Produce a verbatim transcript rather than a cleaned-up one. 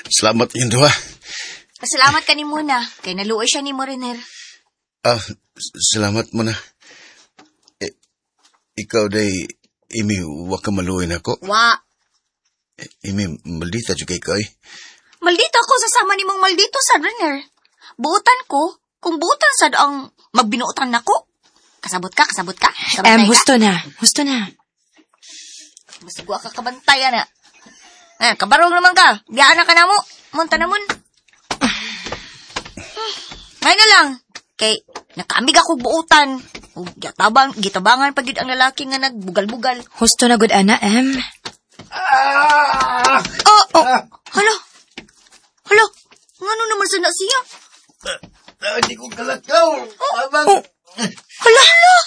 Salamat yun, duha. Pasalamat ka ni muna, kay naluoy siya ni mo, Renner. Ah, salamat mo na. Eh, ikaw day, imi, wag ka maluin ako. Wa. Eh, imi, maldita juga ikaw eh. Maldito ako sasama ni mong maldito sa Renner. Buutan ko, kung buutan sad ang magbinuutan nako. Kasabot ka, kasabot ka. Em, husto na, husto na. Masugwa ka kabantayan na. Eh, kabarong naman ka. Biyaan na ka na mo. Munta na mo. Ngayon na lang. Kay, nakaambig ako buutan. O, gitabang, gitabangan pag yun ang lalaki nga nagbugal-bugal. Husto na good ana, em. Ah! Oh, oh, hala. Hala, ngano naman sana siya? Ah, hindi ko kalakaw. Oh, Abang. oh. Hala, hala.